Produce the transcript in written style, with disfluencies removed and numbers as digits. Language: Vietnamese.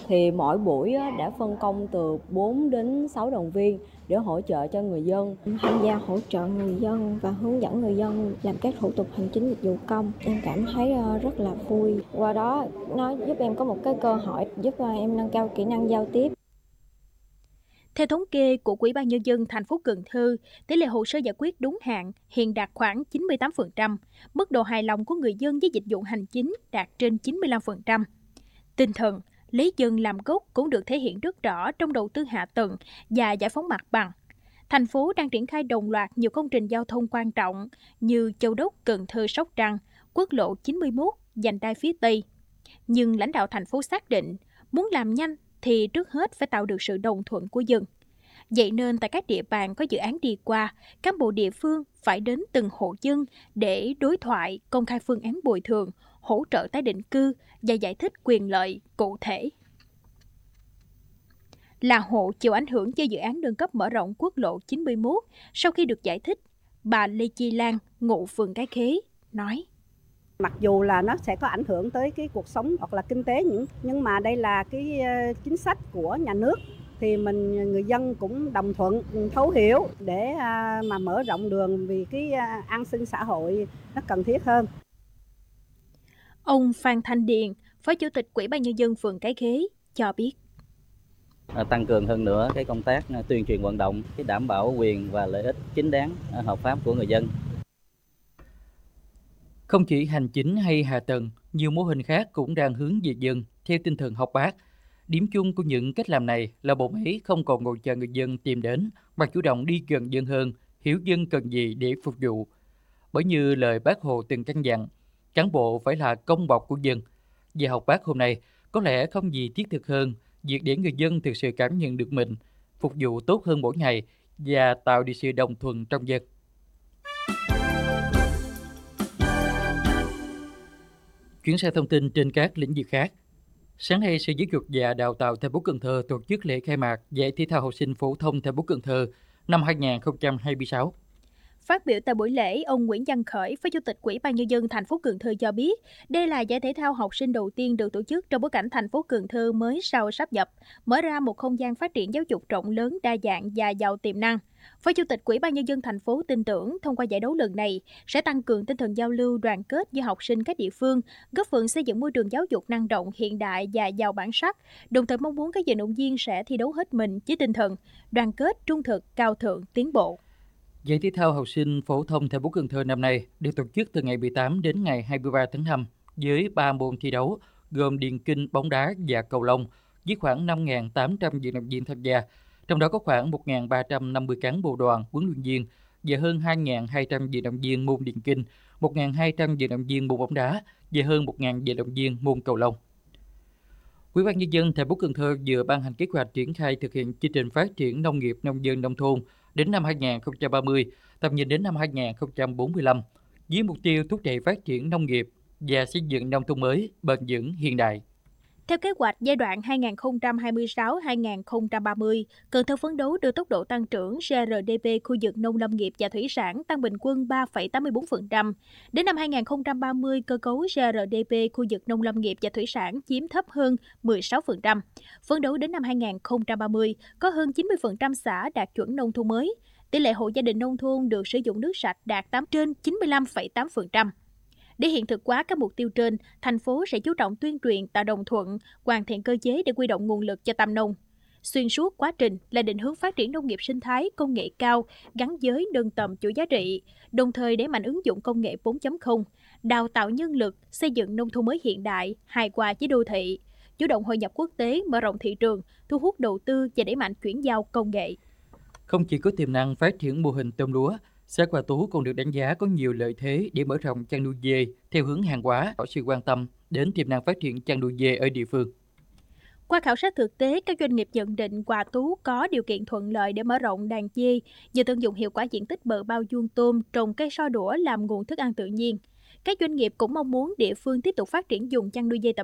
Thì mỗi buổi đã phân công từ 4 đến 6 đoàn viên để hỗ trợ cho người dân. Tham gia hỗ trợ người dân và hướng dẫn người dân làm các thủ tục hành chính dịch vụ công. Em cảm thấy rất là vui. Qua đó nó giúp em có một cái cơ hội giúp em nâng cao kỹ năng giao tiếp. Theo thống kê của Ủy ban Nhân dân thành phố Cần Thơ, tỷ lệ hồ sơ giải quyết đúng hạn hiện đạt khoảng 98%, mức độ hài lòng của người dân với dịch vụ hành chính đạt trên 95%. Tinh thần lấy dân làm gốc cũng được thể hiện rất rõ trong đầu tư hạ tầng và giải phóng mặt bằng. Thành phố đang triển khai đồng loạt nhiều công trình giao thông quan trọng như Châu Đốc, Cần Thơ, Sóc Trăng, quốc lộ 91, vành đai phía Tây. Nhưng lãnh đạo thành phố xác định, muốn làm nhanh thì trước hết phải tạo được sự đồng thuận của dân. Vậy nên tại các địa bàn có dự án đi qua, cán bộ địa phương phải đến từng hộ dân để đối thoại, công khai phương án bồi thường, hỗ trợ tái định cư và giải thích quyền lợi cụ thể. Là hộ chịu ảnh hưởng do dự án nâng cấp mở rộng quốc lộ 91, sau khi được giải thích, bà Lê Chi Lan, ngụ phường Cái Khế, nói: Mặc dù là nó sẽ có ảnh hưởng tới cái cuộc sống hoặc là kinh tế nhưng mà đây là cái chính sách của nhà nước thì người dân cũng đồng thuận, thấu hiểu để mà mở rộng đường vì cái an sinh xã hội nó cần thiết hơn. Ông Phan Thanh Điền, Phó Chủ tịch Ủy ban Nhân dân phường Cái Khế cho biết. Tăng cường hơn nữa cái công tác tuyên truyền vận động, cái đảm bảo quyền và lợi ích chính đáng hợp pháp của người dân. Không chỉ hành chính hay hạ tầng, nhiều mô hình khác cũng đang hướng về dân theo tinh thần học Bác. Điểm chung của những cách làm này là bộ máy không còn ngồi chờ người dân tìm đến, mà chủ động đi gần dân hơn, hiểu dân cần gì để phục vụ. Bởi như lời Bác Hồ từng căn dặn, cán bộ phải là công bọc của dân. Về học Bác hôm nay, có lẽ không gì thiết thực hơn việc để người dân thực sự cảm nhận được mình, phục vụ tốt hơn mỗi ngày và tạo được sự đồng thuận trong dân. Chuyển sang thông tin trên các lĩnh vực khác. Sáng nay, Sở Giáo dục và Đào tạo thành phố Cần Thơ tổ chức lễ khai mạc Giải thể thao học sinh phổ thông thành phố Cần Thơ năm 2026. Phát biểu tại buổi lễ, ông Nguyễn Văn Khởi, Phó Chủ tịch Ủy ban Nhân dân thành phố Cần Thơ cho biết, đây là giải thể thao học sinh đầu tiên được tổ chức trong bối cảnh thành phố Cần Thơ mới sau sáp nhập, mở ra một không gian phát triển giáo dục rộng lớn, đa dạng và giàu tiềm năng. Phó Chủ tịch Ủy ban Nhân dân thành phố tin tưởng thông qua giải đấu lần này sẽ tăng cường tinh thần giao lưu, đoàn kết giữa học sinh các địa phương, góp phần xây dựng môi trường giáo dục năng động, hiện đại và giàu bản sắc. Đồng thời mong muốn các vận động viên sẽ thi đấu hết mình với tinh thần đoàn kết, trung thực, cao thượng, tiến bộ. Giải thể thao học sinh phổ thông thành phố Cần Thơ năm nay được tổ chức từ ngày 18 đến ngày 23 tháng 5 với 3 môn thi đấu gồm điền kinh, bóng đá và cầu lông với khoảng 5.800 vận động viên tham gia. Trong đó có khoảng 1.350 cán bộ đoàn, huấn luyện viên và hơn 2.200 vận động viên môn điền kinh, 1.200 vận động viên môn bóng đá và hơn 1.000 vận động viên môn cầu lông. Ủy ban Nhân dân thành phố Cần Thơ vừa ban hành kế hoạch triển khai thực hiện chương trình phát triển nông nghiệp nông dân nông thôn đến năm 2030, tầm nhìn đến năm 2045, với mục tiêu thúc đẩy phát triển nông nghiệp và xây dựng nông thôn mới, bền vững, hiện đại. Theo kế hoạch giai đoạn 2026-2030, Cần Thơ phấn đấu đưa tốc độ tăng trưởng GRDP khu vực nông lâm nghiệp và thủy sản tăng bình quân 3,84%. Đến năm 2030, cơ cấu GRDP khu vực nông lâm nghiệp và thủy sản chiếm thấp hơn 16%. Phấn đấu đến năm 2030, có hơn 90% xã đạt chuẩn nông thôn mới. Tỷ lệ hộ gia đình nông thôn được sử dụng nước sạch đạt trên 95,8%. Để hiện thực hóa các mục tiêu trên, thành phố sẽ chú trọng tuyên truyền tạo đồng thuận, hoàn thiện cơ chế để huy động nguồn lực cho tam nông. Xuyên suốt quá trình là định hướng phát triển nông nghiệp sinh thái, công nghệ cao, gắn với nâng tầm chuỗi giá trị, đồng thời đẩy mạnh ứng dụng công nghệ 4.0, đào tạo nhân lực, xây dựng nông thôn mới hiện đại, hài hòa với đô thị, chủ động hội nhập quốc tế, mở rộng thị trường, thu hút đầu tư và đẩy mạnh chuyển giao công nghệ. Không chỉ có tiềm năng phát triển mô hình tôm lúa, xã Hòa Tú còn được đánh giá có nhiều lợi thế để mở rộng chăn nuôi dê theo hướng hàng hóa, có sự quan tâm đến tiềm năng phát triển chăn nuôi dê ở địa phương. Qua khảo sát thực tế, các doanh nghiệp nhận định Hòa Tú có điều kiện thuận lợi để mở rộng đàn dê nhờ tận dụng hiệu quả diện tích bờ bao vuông tôm, trồng cây so đũa làm nguồn thức ăn tự nhiên. Các doanh nghiệp cũng mong muốn địa phương tiếp tục phát triển vùng chăn nuôi dê tập